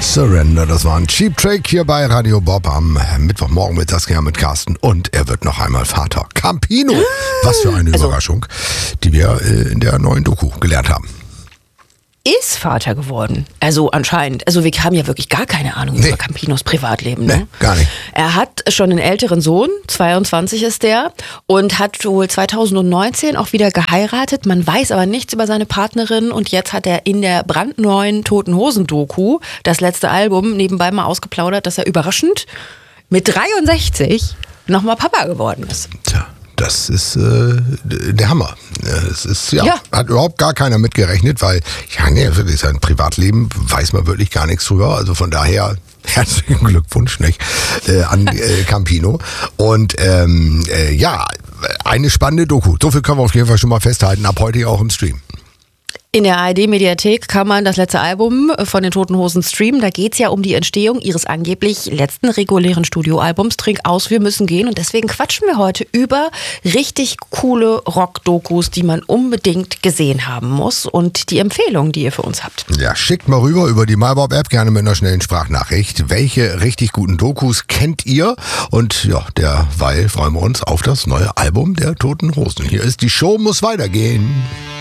Surrender, das war ein Cheap Trick hier bei Radio Bob am Mittwochmorgen mit Saskia, mit Carsten und er wird noch einmal Vater. Campino, was für eine Überraschung, die wir in der neuen Doku gelernt haben. Ist Vater geworden. Also anscheinend. Also wir haben ja wirklich gar keine Ahnung über Campinos Privatleben. Ne? Nee, gar nicht. Er hat schon einen älteren Sohn, 22 ist der, und hat wohl 2019 auch wieder geheiratet. Man weiß aber nichts über seine Partnerin und jetzt hat er in der brandneuen Toten Hosen Doku, das letzte Album, nebenbei mal ausgeplaudert, dass er überraschend mit 63 nochmal Papa geworden ist. Tja. Das ist der Hammer. Es ist hat überhaupt gar keiner mitgerechnet, weil wirklich sein Privatleben weiß man wirklich gar nichts drüber. Also von daher herzlichen Glückwunsch nicht an Campino. Und eine spannende Doku. So viel können wir auf jeden Fall schon mal festhalten. Ab heute auch im Stream. In der ARD-Mediathek kann man das letzte Album von den Toten Hosen streamen. Da geht es ja um die Entstehung ihres angeblich letzten regulären Studioalbums Trink aus, wir müssen gehen. Und deswegen quatschen wir heute über richtig coole Rock-Dokus, die man unbedingt gesehen haben muss und die Empfehlungen, die ihr für uns habt. Ja, schickt mal rüber über die MyBob-App, gerne mit einer schnellen Sprachnachricht. Welche richtig guten Dokus kennt ihr? Und ja, derweil freuen wir uns auf das neue Album der Toten Hosen. Hier ist Die Show muss weitergehen.